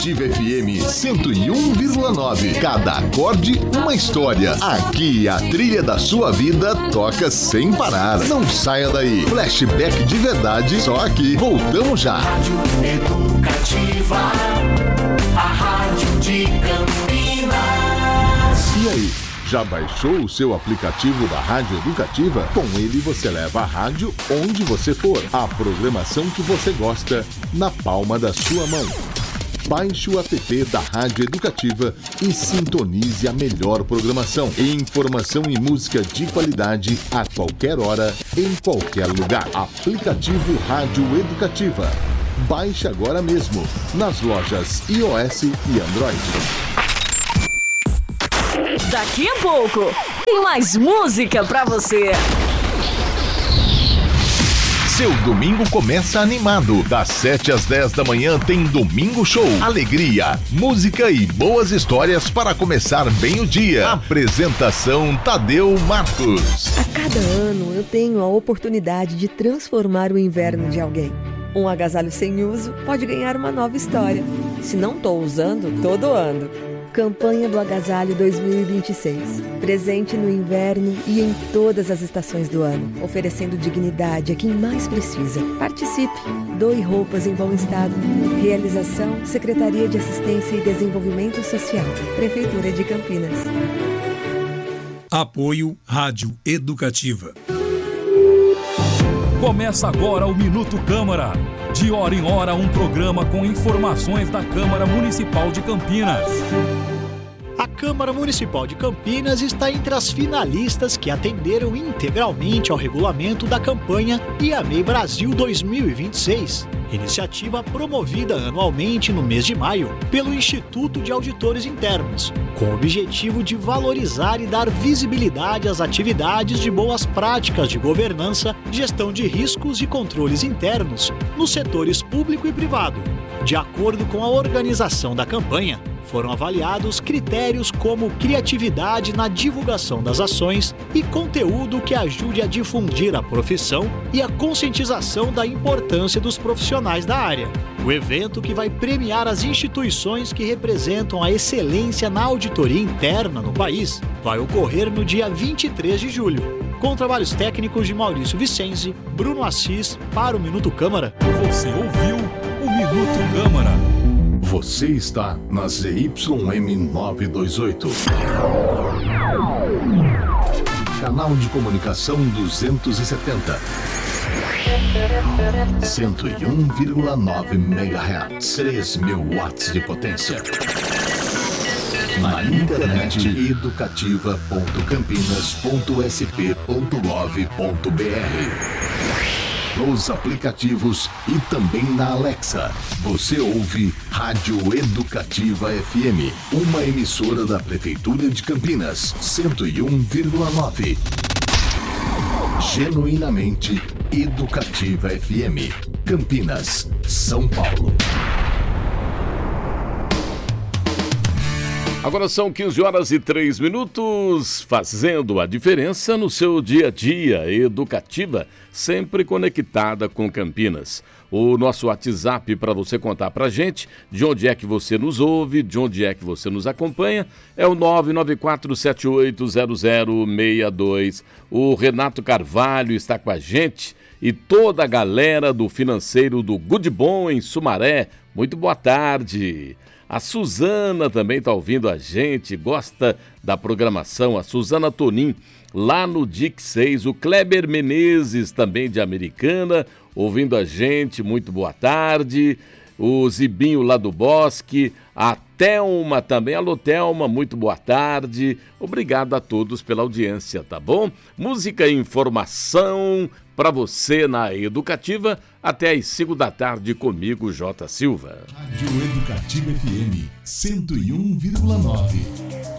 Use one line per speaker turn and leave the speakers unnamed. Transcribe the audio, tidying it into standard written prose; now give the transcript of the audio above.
Educativa FM 101,9. Cada acorde, uma história. Aqui a trilha da sua vida toca sem parar. Não saia daí. Flashback de verdade, só aqui. Voltamos já.
Rádio Educativa, a rádio de Campinas.
E aí? Já baixou o seu aplicativo da Rádio Educativa? Com ele você leva a rádio onde você for. A programação que você gosta na palma da sua mão. Baixe o app da Rádio Educativa e sintonize a melhor programação. Informação e música de qualidade a qualquer hora, em qualquer lugar. Aplicativo Rádio Educativa. Baixe agora mesmo nas lojas iOS e Android.
Daqui a pouco tem mais música pra você.
Seu domingo começa animado. Das 7 às 10 da manhã tem Domingo Show. Alegria, música e boas histórias para começar bem o dia. Apresentação Tadeu Marcos.
A cada ano eu tenho a oportunidade de transformar o inverno de alguém. Um agasalho sem uso pode ganhar uma nova história. Se não estou usando, tô doando. Campanha do Agasalho 2026. Presente no inverno e em todas as estações do ano, oferecendo dignidade a quem mais precisa. Participe. Doe roupas em bom estado. Realização Secretaria de Assistência e Desenvolvimento Social. Prefeitura de Campinas.
Apoio Rádio Educativa. Começa agora o Minuto Câmara. De hora em hora, um programa com informações da Câmara Municipal de Campinas.
A Câmara Municipal de Campinas está entre as finalistas que atenderam integralmente ao regulamento da campanha IAMEI Brasil 2026, iniciativa promovida anualmente no mês de maio pelo Instituto de Auditores Internos, com o objetivo de valorizar e dar visibilidade às atividades de boas práticas de governança, gestão de riscos e controles internos nos setores público e privado. De acordo com a organização da campanha, foram avaliados critérios como criatividade na divulgação das ações e conteúdo que ajude a difundir a profissão e a conscientização da importância dos profissionais da área. O evento, que vai premiar as instituições que representam a excelência na auditoria interna no país, vai ocorrer no dia 23 de julho, com trabalhos técnicos de Maurício Vicenzi, Bruno Assis, para o Minuto Câmara.
Você ouviu o Minuto Câmara.
Você está na ZYM 928. Canal de comunicação 270. 101,9 MHz. 3.000 watts de potência. Na internet educativa.campinas.sp.gov.br. Nos aplicativos e também na Alexa. Você ouve Rádio Educativa FM, uma emissora da Prefeitura de Campinas, 101,9. Genuinamente Educativa FM, Campinas, São Paulo.
Agora são 15 horas e 3 minutos, fazendo a diferença no seu dia a dia. Educativa, sempre conectada com Campinas. O nosso WhatsApp para você contar para a gente de onde é que você nos ouve, de onde é que você nos acompanha, é o 994780062. O Renato Carvalho está com a gente e toda a galera do financeiro do Good Bom em Sumaré. Muito boa tarde. A Suzana também está ouvindo a gente, gosta da programação. A Suzana Tonin, lá no DIC 6. O Kleber Menezes, também de Americana, ouvindo a gente, muito boa tarde. O Zibinho lá do Bosque. A Thelma também. Alô, Thelma, muito boa tarde. Obrigado a todos pela audiência, tá bom? Música e informação para você na Educativa, até às 5 da tarde comigo, J. Silva.
Rádio Educativa FM 101,9.